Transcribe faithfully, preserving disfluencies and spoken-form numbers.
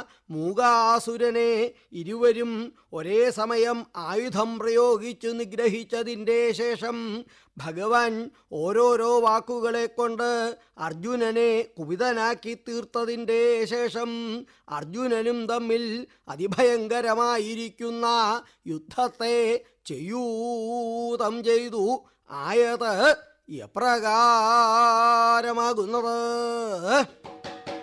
മൂകാസുരനെ ഇരുവരും ഒരേ സമയം ആയുധം പ്രയോഗിച്ചു നിഗ്രഹിച്ചതിൻ്റെ ശേഷം ഭഗവാൻ ഓരോരോ വാക്കുകളെ കൊണ്ട് അർജുനനെ കുപിതനാക്കി തീർത്തതിൻ്റെ ശേഷം അർജുനനും തമ്മിൽ അതിഭയങ്കരമായിരിക്കുന്ന യുദ്ധത്തെ ചെയ്യൂതം ചെയ്തു. ആയത് എപ്രകാരമാകുന്നത്?